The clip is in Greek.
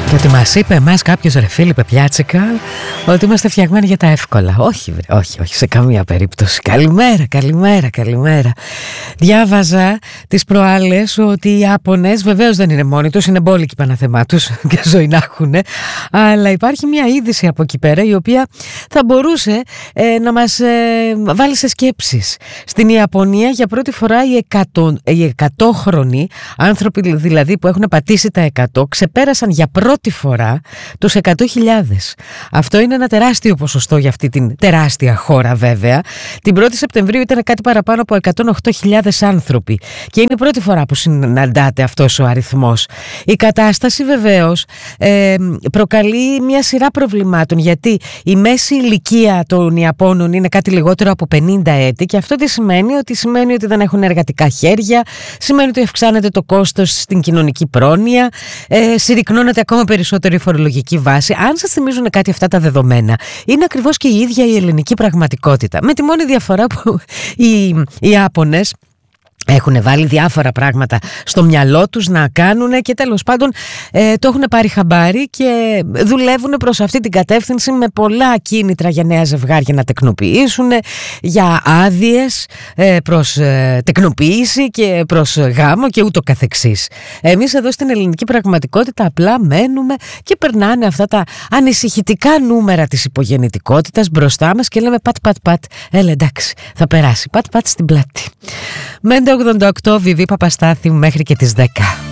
Και ότι μας είπε εμάς κάποιος, ρε Φίλιππε Πιάτσικα, ότι είμαστε φτιαγμένοι για τα εύκολα. Όχι, όχι, σε καμία περίπτωση. Καλημέρα. Διάβαζα τις προάλλες ότι οι Ιάπωνες βεβαίως δεν είναι μόνοι τους, είναι μπόλικοι Παναθεμά τους και ζωή να έχουν, αλλά υπάρχει μια είδηση από εκεί πέρα η οποία θα μπορούσε να μας βάλει σε σκέψεις. Στην Ιαπωνία για πρώτη φορά οι 100χρονοι άνθρωποι δηλαδή που έχουν πατήσει τα 100 ξεπέρασαν για πρώτη φορά τους 100.000. Αυτό είναι ένα τεράστιο ποσοστό για αυτή την τεράστια χώρα βέβαια. Την 1η Σεπτεμβρίου ήταν κάτι παραπάνω από 108.000 άνθρωποι και είναι η πρώτη φορά που συναντάται αυτός ο αριθμός. Η κατάσταση βεβαίως προκαλεί μια σειρά προβλημάτων, γιατί η μέση ηλικία των Ιαπώνων είναι κάτι λιγότερο από 50 έτη και αυτό τι σημαίνει? Σημαίνει ότι δεν έχουν εργατικά χέρια, σημαίνει ότι αυξάνεται το κόστος στην κοινωνική πρόνοια, συρρικνώνεται ακόμα περισσότερο η φορολογική βάση. Αν σας θυμίζουν κάτι αυτά τα δεδομένα, είναι ακριβώς και η ίδια η ελληνική πραγματικότητα, με τη μόνη διαφορά που οι Ιάπωνες έχουν βάλει διάφορα πράγματα στο μυαλό τους να κάνουν και τέλος πάντων το έχουν πάρει χαμπάρι και δουλεύουν προς αυτή την κατεύθυνση με πολλά κίνητρα για νέα ζευγάρια να τεκνοποιήσουν, για άδειες προς τεκνοποίηση και προς γάμο και ούτω καθεξής. Εμείς εδώ στην ελληνική πραγματικότητα απλά μένουμε και περνάνε αυτά τα ανησυχητικά νούμερα της υπογεννητικότητας μπροστά μας και λέμε πατ, έλα εντάξει θα περάσει, πατ στην πλάτη. 88 Βιβί Παπαστάθη μέχρι και τις 10.